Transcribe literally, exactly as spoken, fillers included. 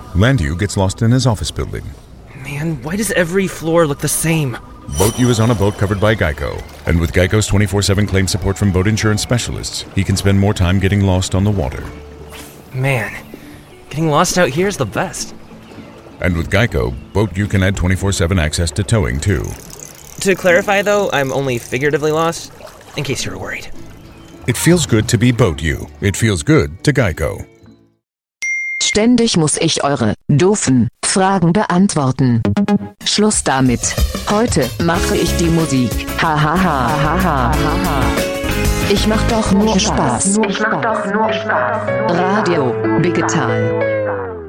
Landu gets lost in his office building. Man, why does every floor look the same? Boat U is on a boat covered by Geico, and with Geico's twenty-four seven claim support from boat insurance specialists, he can spend more time getting lost on the water. Man, getting lost out here is the best. And with Geico, Boat U can add twenty-four seven access to towing too. To clarify though, I'm only figuratively lost, in case you were worried. It feels good to be Boat U. It feels good to Geico. Ständig muss ich eure doofen Fragen beantworten. Schluss damit. Heute mache ich die Musik. Ha ha ha ha ha ha. Ich mach doch nur Spaß. Ich mach doch nur Spaß. Radio Digital.